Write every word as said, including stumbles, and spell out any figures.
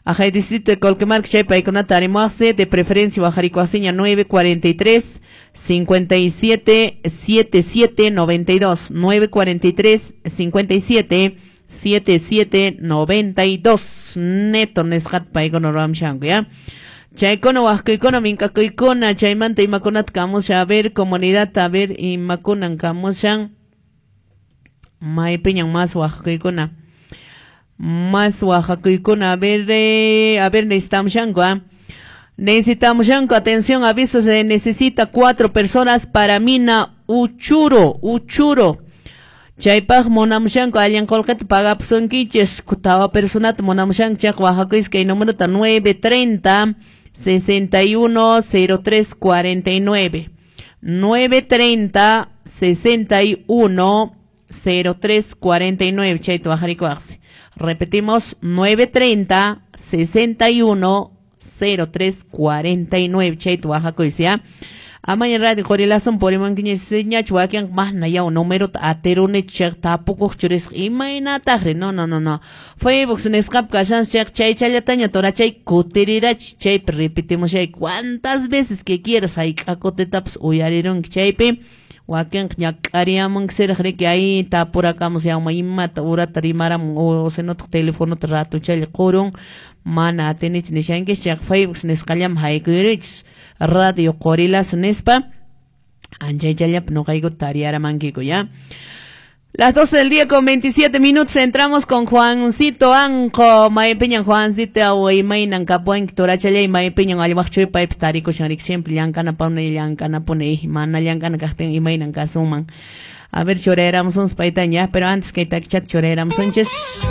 Ajá, distrito de Colquemarque, Chaypa, Iconata, Arimuaxe, de preferencia, Bajaricoaseña, nueve cuarenta y tres, cincuenta y siete, setenta y siete, noventa y dos, nueve cuarenta y tres, cincuenta y siete, setenta y siete, noventa y dos, neto, Neshat, Paicono Ramshango, ¿ya? Chaycono, Huascoicono, Mincacoicona, Chaymanta y Maconat, Camusha, a ver, comunidad, a ver, y Macunan, Camushan, Maipeñan más, Huascoicona. Más Oaxaca, a ver, eh, a ver, necesitamos yanco, ¿ah? Necesitamos yanco, atención, aviso, se necesita cuatro personas para mina Uchuro, Uchuro. Chaypaj monamshanco, alian colcat paga son quiches, cutaba personat monamshanco, chac Oaxaca, es que hay número nueve treinta, sesenta y uno, cero tres cuarenta y nueve. nueve treinta, sesenta y uno, cero tres cuarenta y nueve, Chayto Bajaricoaxe. Repetimos, nueve treinta, sesenta y uno, cero tres cuarenta y nueve, Chayto Oaxaca, ¿ya? Amaña radio correlación por imanquiña seña chuaquian más na ya un número aterune check tampoco chures imaina tajre no no no no Facebook en escap casan check chay chayataña tora chay coterira chay repetimos chay cuántas veces que quieras ahí acote taps uyarieron chaype Wakian ñakariamon ser que ahí está por acá se llama imata ura tarimaram o se no teléfono trato chay corón mana tenis ni shangue check Facebook en escalam hay que radio Corilas Nespa Anjay Yayap no caigo tariara manguico, ¿ya? Las doce del día con veintisiete minutos entramos con Juancito Anco, May Peña Juancito Away Mainan Capuan Torachale y May Peña Albacho Pipes Tarico Sharik siempre Yancana Pone Yancana Pone Mana Yancana Casten y Mainan Casuman. A ver, choréramos un spaitaña, pero antes que tachat choréramos Sánchez.